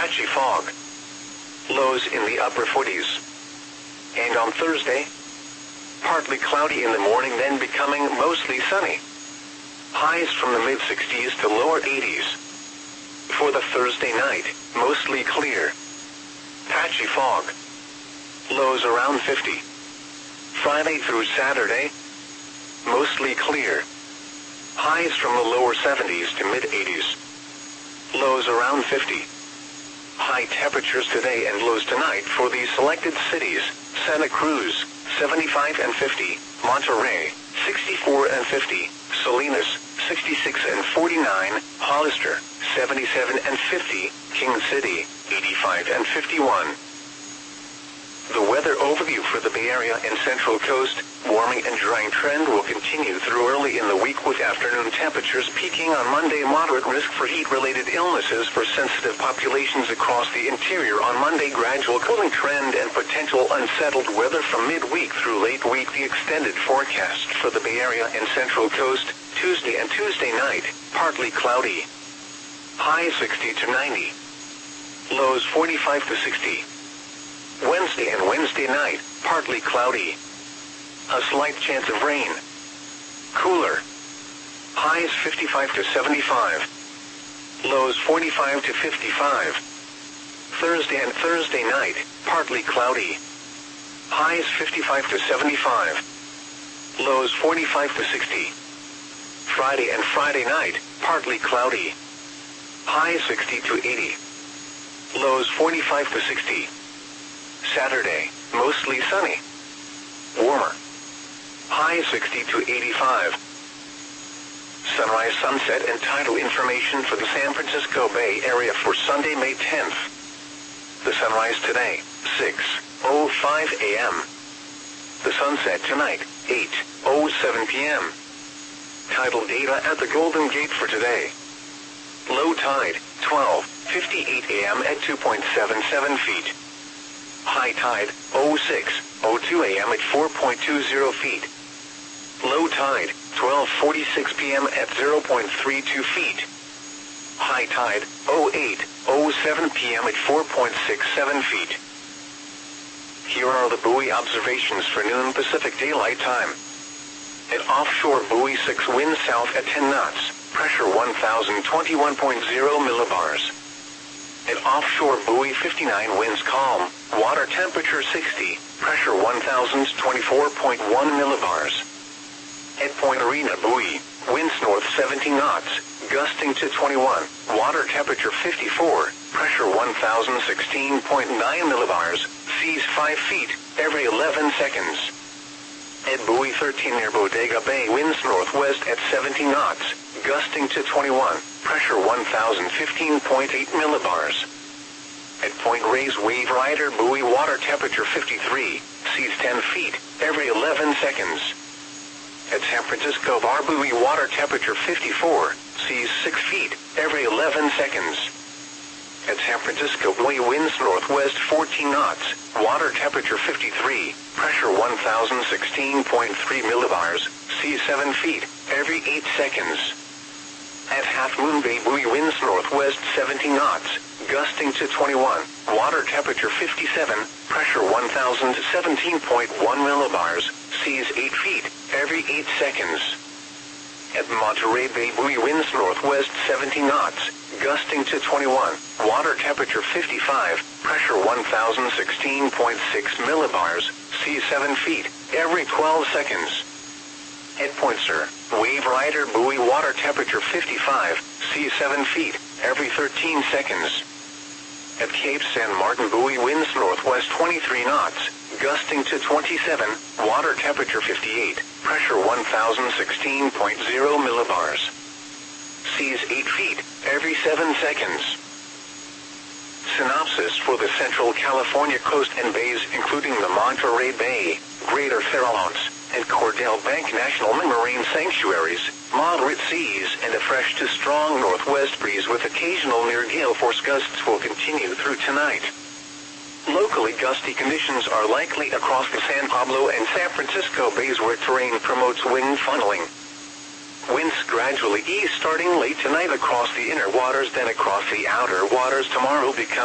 patchy fog. Lows in the upper 40s. And on Thursday, partly cloudy in the morning, then becoming mostly sunny. Highs from the mid-60s to lower 80s. For the Thursday night, mostly clear. Patchy fog. Lows around 50. Friday through Saturday, mostly clear. Highs from the lower 70s to mid-80s. Lows around 50. High temperatures today and lows tonight for the selected cities: Santa Cruz, 75 and 50, Monterey, 64 and 50, Salinas, 66 and 49, Hollister, 77 and 50, King City, 85 and 51. The weather overview for the Bay Area and Central Coast: warming and drying trend will continue through early in the week, with afternoon temperatures peaking on Monday. Moderate risk for heat-related illnesses for sensitive populations across the interior on Monday. Gradual cooling trend and potential unsettled weather from midweek through late week. The extended forecast for the Bay Area and Central Coast: Tuesday and Tuesday night, partly cloudy. High 60 to 90. Lows 45 to 60. Wednesday and Wednesday night, partly cloudy. A slight chance of rain. Cooler. Highs 55 to 75. Lows 45 to 55. Thursday and Thursday night, partly cloudy. Highs 55 to 75. Lows 45 to 60. Friday and Friday night, partly cloudy. Highs 60 to 80. Lows 45 to 60. Saturday, mostly sunny. Warmer. High 60 to 85. Sunrise, sunset, and tidal information for the San Francisco Bay Area for Sunday, May 10th. The sunrise today, 6:05 a.m. The sunset tonight, 8:07 p.m. Tidal data at the Golden Gate for today. Low tide, 12:58 a.m. at 2.77 feet. High tide, 06:02 a.m. at 4.20 feet. Low tide, 12:46 p.m. at 0.32 feet. High tide, 08:07 p.m. at 4.67 feet. Here are the buoy observations for noon Pacific Daylight Time. At offshore buoy 6, wind south at 10 knots, pressure 1021.0 millibars. At offshore buoy 59, winds calm, water temperature 60, pressure 1024.1 millibars. At Point Arena buoy, winds north 17 knots, gusting to 21, water temperature 54, pressure 1016.9 millibars, seas 5 feet, every 11 seconds. At buoy 13 near Bodega Bay, winds northwest at 17 knots, gusting to 21, pressure 1015.8 millibars. At Point Reyes Wave Rider buoy, water temperature 53, seas 10 feet, every 11 seconds. At San Francisco Bar buoy, water temperature 54, seas 6 feet, every 11 seconds. At San Francisco buoy, winds northwest 14 knots, water temperature 53, pressure 1016.3 millibars, seas 7 feet, every 8 seconds. At Half Moon Bay buoy, winds northwest 17 knots, gusting to 21, water temperature 57, pressure 1017.1 millibars, seas 8 feet, every 8 seconds. At Monterey Bay buoy, winds northwest 17 knots, gusting to 21, water temperature 55, pressure 1016.6 millibars, seas 7 feet, every 12 seconds. At Point Sur, Wave Rider buoy, water temperature 55, seas 7 feet, every 13 seconds. At Cape San Martin buoy, winds northwest 23 knots, gusting to 27, water temperature 58, pressure 1016.0 millibars. Seas 8 feet, every 7 seconds. Synopsis for the Central California coast and bays, including the Monterey Bay, Greater Farallones, and Cordell Bank National Marine Sanctuaries: moderate seas and a fresh to strong northwest breeze with occasional near gale force gusts will continue through tonight. Locally gusty conditions are likely across the San Pablo and San Francisco bays, where terrain promotes wing funneling. Winds gradually ease starting late tonight across the inner waters, then across the outer waters tomorrow, becoming